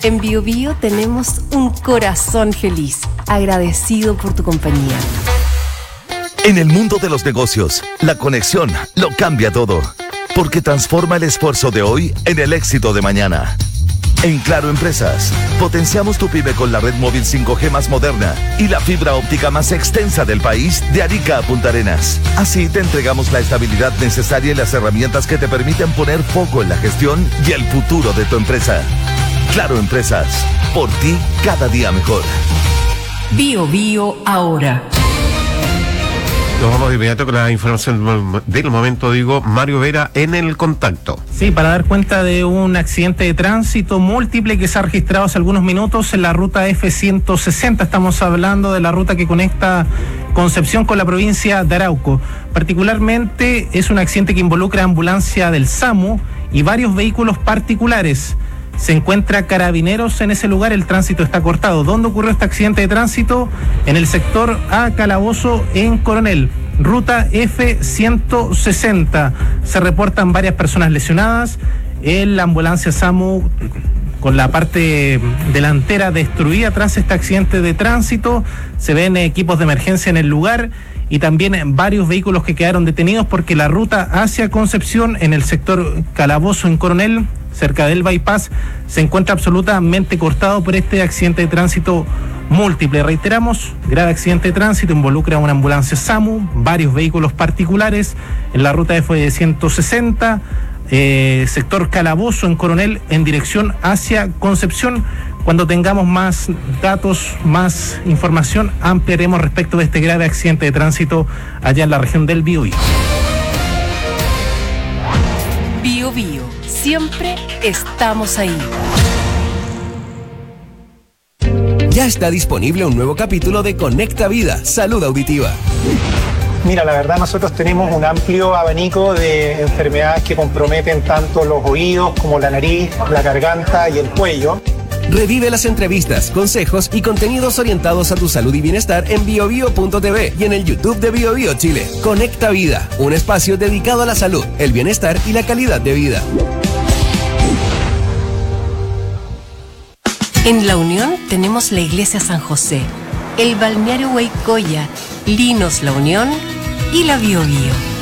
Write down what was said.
En BioBio tenemos un corazón feliz, agradecido por tu compañía. En el mundo de los negocios, la conexión lo cambia todo, porque transforma el esfuerzo de hoy en el éxito de mañana. En Claro Empresas, potenciamos tu pyme con la red móvil 5G más moderna y la fibra óptica más extensa del país, de Arica a Punta Arenas. Así te entregamos la estabilidad necesaria y las herramientas que te permiten poner foco en la gestión y el futuro de tu empresa. Claro Empresas, por ti cada día mejor. BioBio ahora. Nos vamos de inmediato con la información del momento, Mario Vera en el contacto. Sí, para dar cuenta de un accidente de tránsito múltiple que se ha registrado hace algunos minutos en la ruta F-160. Estamos hablando de la ruta que conecta Concepción con la provincia de Arauco. Particularmente es un accidente que involucra ambulancia del SAMU y varios vehículos particulares. Se encuentra Carabineros en ese lugar, el tránsito está cortado. ¿Dónde ocurrió este accidente de tránsito? En el sector A Calabozo, en Coronel, ruta F-160. Se reportan varias personas lesionadas. La ambulancia SAMU con la parte delantera destruida tras este accidente de tránsito. Se ven equipos de emergencia en el lugar y también varios vehículos que quedaron detenidos porque la ruta hacia Concepción en el sector Calabozo, en Coronel, cerca del bypass, se encuentra absolutamente cortado por este accidente de tránsito múltiple. Reiteramos, grave accidente de tránsito, involucra a una ambulancia SAMU, varios vehículos particulares en la ruta F-160, sector Calabozo, en Coronel, en dirección hacia Concepción. Cuando tengamos más datos, más información, ampliaremos respecto de este grave accidente de tránsito allá en la región del Biobío. BioBio, siempre estamos ahí. Ya está disponible un nuevo capítulo de Conecta Vida, Salud Auditiva. Mira, la verdad nosotros tenemos un amplio abanico de enfermedades que comprometen tanto los oídos como la nariz, la garganta y el cuello. Revive las entrevistas, consejos y contenidos orientados a tu salud y bienestar en biobio.tv y en el YouTube de BioBio Chile. Conecta Vida, un espacio dedicado a la salud, el bienestar y la calidad de vida. En La Unión tenemos la Iglesia San José, el balneario Huaycoya, Linos La Unión y la BioBio.